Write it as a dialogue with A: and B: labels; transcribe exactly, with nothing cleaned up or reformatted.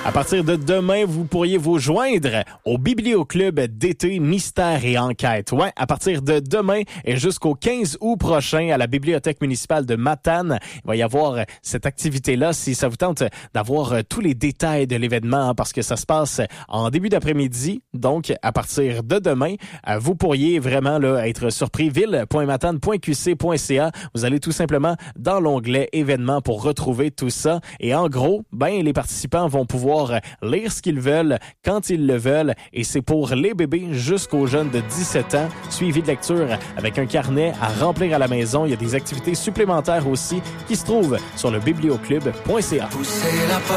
A: À partir de demain, vous pourriez vous joindre au Biblioclub d'été Mystères et Enquêtes. Ouais, à partir de demain et jusqu'au quinze août prochain à la Bibliothèque municipale de Matane, il va y avoir cette activité-là. Si ça vous tente d'avoir tous les détails de l'événement, parce que ça se passe en début d'après-midi, donc à partir de demain, vous pourriez vraiment là, être surpris. ville point matane point q c point c a. Vous allez tout simplement dans l'onglet événements pour retrouver tout ça. Et en gros, ben les participants vont pouvoir lire ce qu'ils veulent quand ils le veulent. Et c'est pour les bébés jusqu'aux jeunes de dix-sept ans, suivi de lecture avec un carnet à remplir à la maison. Il y a des activités supplémentaires aussi qui se trouvent sur le biblioclub point c a.